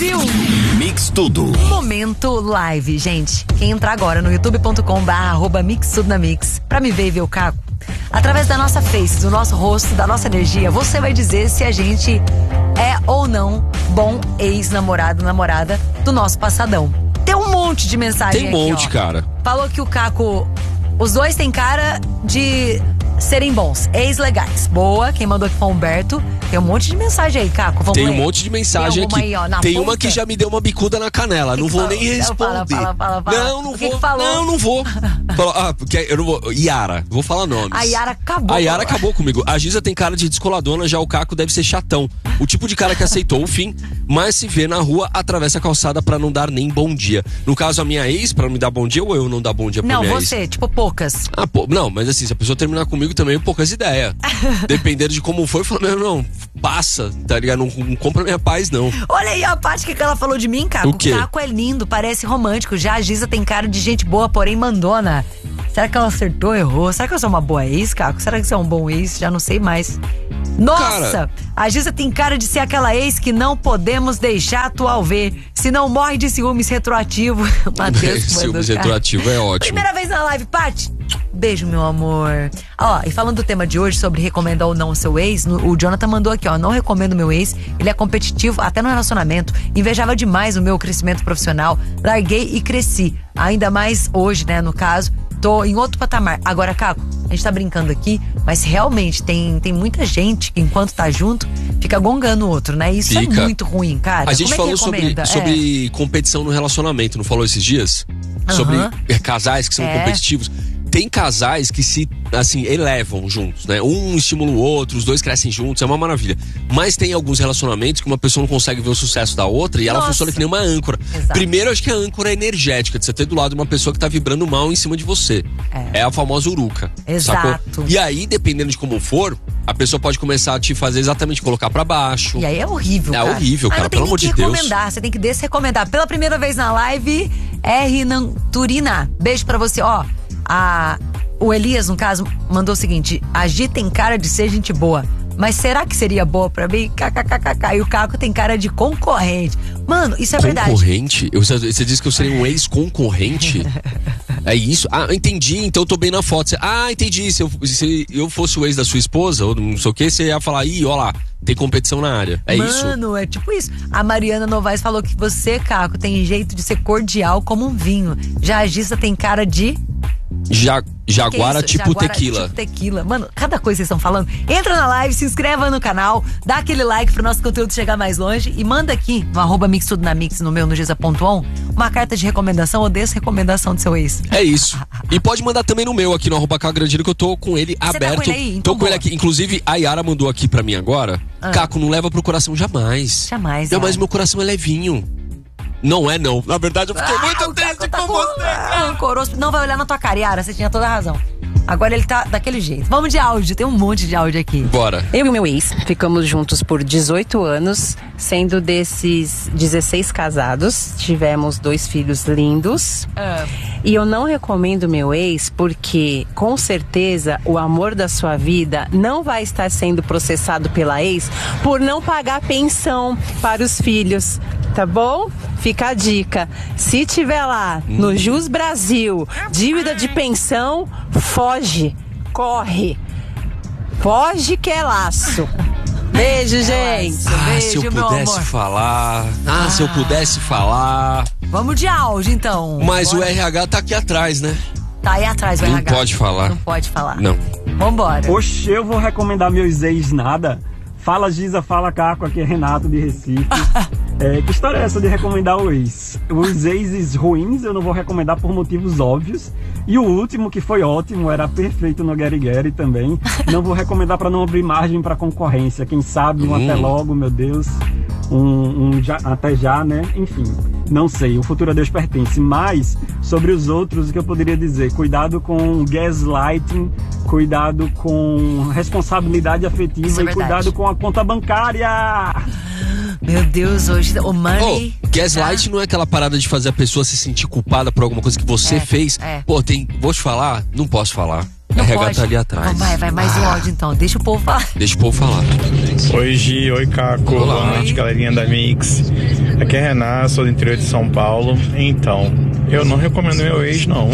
Brasil. Mix Tudo. Momento live, gente. Quem entrar agora no youtube.com/mixtudonamix pra me ver e ver o Caco, através da nossa face, do nosso rosto, da nossa energia, você vai dizer se a gente é ou não bom ex-namorado, namorada do nosso passadão. Tem um monte de mensagem Tem um monte, aqui, ó. cara. Falou que o Caco, os dois têm cara de serem bons, ex-legais. Boa, quem mandou aqui foi o Humberto. Tem um monte de mensagem aí, Caco. Vamos Tem ler. um monte de mensagem Tem aqui. Aí, ó, na tem ponta. uma que já me deu uma bicuda na canela. Não vou nem responder. Fala. Não O vou. que falou? Não vou. Porque eu não vou. Yara, vou falar nomes. A Yara acabou. A Yara acabou comigo. A Giza tem cara de descoladona, já o Caco deve ser chatão. O tipo de cara que aceitou o fim, mas se vê na rua, atravessa a calçada pra não dar nem bom dia. No caso, a minha ex, pra não me dar bom dia, ou eu não dar bom dia pra minha ex? Não, você, tipo poucas. Não, mas assim, se a pessoa terminar comigo também, poucas ideias. Dependendo de como foi, eu falo, não, passa, tá ligado? Não compra minha paz, não. Olha aí a parte que ela falou de mim, Caco. O quê? O Caco é lindo, parece romântico. Já a Giza tem cara de gente boa, porém mandona. Será que ela acertou, errou? Será que eu sou uma boa ex, Caco? Será que você é um bom ex? Já não sei mais. Nossa! Cara, a Giza tem cara de ser aquela ex que não podemos deixar atual ver. Se não morre de ciúmes retroativo. Matheus, ciúmes retroativo é ótimo. Primeira vez na live, Paty. Beijo, meu amor. Ó, e falando do tema de hoje, sobre recomendar ou não o seu ex, o Jonathan mandou aqui, ó, não recomendo meu ex, ele é competitivo até no relacionamento, invejava demais o meu crescimento profissional, larguei e cresci, ainda mais hoje, né, no caso, tô em outro patamar. Agora, Caco, a gente tá brincando aqui, mas realmente tem muita gente que enquanto tá junto, fica gongando o outro, né? Isso é muito ruim, cara. A gente falou sobre competição no relacionamento, não falou esses dias? Sobre casais que são competitivos. Tem casais que se, assim, elevam juntos, né? Um estimula o outro, os dois crescem juntos, é uma maravilha. Mas tem alguns relacionamentos que uma pessoa não consegue ver o sucesso da outra e ela funciona que nem uma âncora. Exato. Primeiro, acho que a âncora é energética, de você ter do lado uma pessoa que tá vibrando mal em cima de você. É a famosa uruca. Exato. Sacou? E aí, dependendo de como for, a pessoa pode começar a te fazer exatamente colocar pra baixo. E aí é horrível, cara. É horrível, cara, pelo amor de Deus. Você tem que desrecomendar. Pela primeira vez na live, R. Nanturina. Beijo pra você, ó. O Elias, no caso, mandou o seguinte: a Gi tem cara de ser gente boa, mas será que seria boa pra mim? KKKK. E o Caco tem cara de concorrente. Mano, isso é verdade. Concorrente? Você disse que eu seria um ex-concorrente? É isso? Ah, entendi, então eu tô bem na foto. Entendi. Se eu fosse o ex da sua esposa, ou não sei o que, você ia falar, ó lá, tem competição na área. É isso? Mano, é tipo isso. A Mariana Novaes falou que você, Caco, tem jeito de ser cordial como um vinho. Já a Gissa tem cara de... Jaguara tipo tequila. Tipo tequila. Mano, cada coisa que vocês estão falando. Entra na live, se inscreva no canal, dá aquele like pro nosso conteúdo chegar mais longe e manda aqui no @mixtudonamix, no meu, no Giza.on, uma carta de recomendação ou desrecomendação do seu ex. É isso. E pode mandar também no meu aqui no @Cagrandeiro, que eu tô com ele aberto. Tá com ele aí? Então tô com ele aqui. Inclusive, a Yara mandou aqui pra mim agora. Caco, não leva pro coração jamais. Jamais. Mas meu coração é levinho. Não é, não. Na verdade, eu fiquei muito triste com você. Rancoroso. Não vai olhar na tua cara, Yara, você tinha toda a razão. Agora ele tá daquele jeito. Vamos de áudio, tem um monte de áudio aqui. Bora. Eu e meu ex ficamos juntos por 18 anos, sendo desses 16 casados. Tivemos 2 filhos lindos. E eu não recomendo meu ex porque, com certeza, o amor da sua vida não vai estar sendo processado pela ex por não pagar pensão para os filhos. Tá bom? Fica a dica. Se tiver lá no Jus Brasil dívida de pensão, foge, corre. Foge que é laço. Beijo, gente. Beijo, se eu meu pudesse amor. falar. Se eu pudesse falar. Vamos de áudio, então. Mas bora. o RH tá aqui atrás, né? Tá aí atrás o Não RH. pode falar. Não pode falar. Não. Vambora. Oxe, eu vou recomendar meus ex nada. Fala Giza, fala Caco, aqui é Renato de Recife. Que história é essa de recomendar o ex? Os exes ruins eu não vou recomendar por motivos óbvios. E o último, que foi ótimo, era perfeito no Gary Gary também. Não vou recomendar para não abrir margem para concorrência. Quem sabe um até logo, meu Deus. Até já, né? Enfim, não sei, o futuro a Deus pertence. Mas, sobre os outros, o que eu poderia dizer? Cuidado com gaslighting, cuidado com responsabilidade afetiva e cuidado com a conta bancária. Meu Deus, hoje o money... Gaslight não é aquela parada de fazer a pessoa se sentir culpada por alguma coisa que você fez. Vou te falar? Não posso falar. Não RH pode. tá ali atrás. Vai mais um áudio então, deixa o povo falar. Deixa o povo falar. Oi Gi, oi Caco, boa noite galerinha da Mix. Aqui é Renato, sou do interior de São Paulo. Então, eu não recomendo meu ex, não.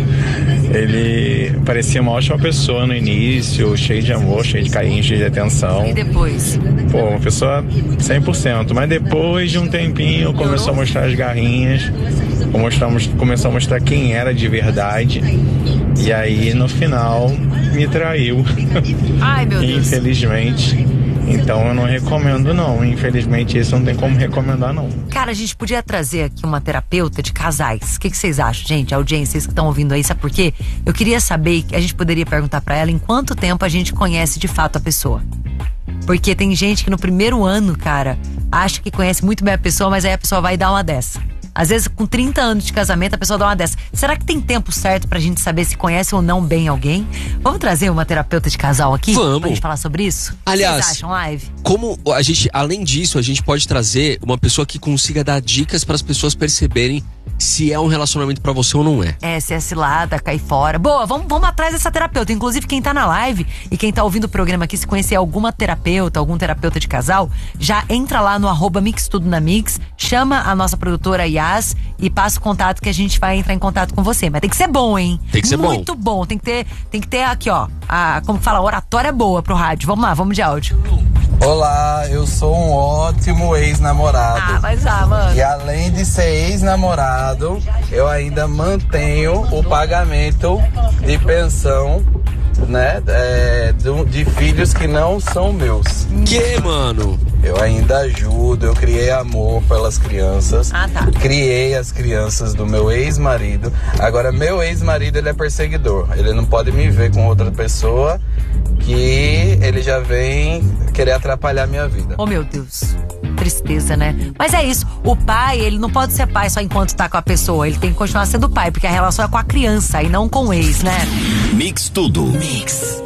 Ele parecia uma ótima pessoa no início, cheio de amor, cheio de carinho, cheio de atenção. E depois? Pô, uma pessoa 100%. Mas depois de um tempinho começou a mostrar as garrinhas, começou a mostrar quem era de verdade. E aí no final me traiu. Ai, meu Deus. Infelizmente. Então eu não recomendo, não. Infelizmente isso não tem como recomendar, não. Cara, a gente podia trazer aqui uma terapeuta de casais. O que vocês acham, gente? Audiência, vocês que estão ouvindo aí, sabe por quê? Eu queria saber, a gente poderia perguntar pra ela em quanto tempo a gente conhece de fato a pessoa. Porque tem gente que no primeiro ano, cara, acha que conhece muito bem a pessoa, mas aí a pessoa vai dar uma dessa. Às vezes, com 30 anos de casamento, a pessoa dá uma dessa. Será que tem tempo certo pra gente saber se conhece ou não bem alguém? Vamos trazer uma terapeuta de casal aqui? Vamos. Pra gente falar sobre isso? Aliás, o que vocês acham, live? Como a gente, além disso, a gente pode trazer uma pessoa que consiga dar dicas para as pessoas perceberem se é um relacionamento pra você ou não é. É, se é cilada, cai fora. Boa, vamos atrás dessa terapeuta. Inclusive, quem tá na live e quem tá ouvindo o programa aqui, se conhecer alguma terapeuta, algum terapeuta de casal, já entra lá no @mixtudonamix, chama a nossa produtora Yas e passa o contato que a gente vai entrar em contato com você. Mas tem que ser bom, hein? Tem que ser bom. Muito bom. Tem que ter aqui, ó, como que fala, oratória boa pro rádio. Vamos lá, vamos de áudio. Olá, eu sou um ótimo ex-namorado. Mas mano. E além de ser ex-namorado, eu ainda mantenho o pagamento de pensão, né, de filhos que não são meus. Que, mano? Eu ainda ajudo, eu criei amor pelas crianças. Tá. Criei as crianças do meu ex-marido. Agora, meu ex-marido, ele é perseguidor. Ele não pode me ver com outra pessoa, que ele já vem querer atrapalhar a minha vida. Oh, meu Deus. Tristeza, né? Mas é isso. O pai, ele não pode ser pai só enquanto tá com a pessoa. Ele tem que continuar sendo pai, porque a relação é com a criança e não com o ex, né? Mix Tudo. Mix.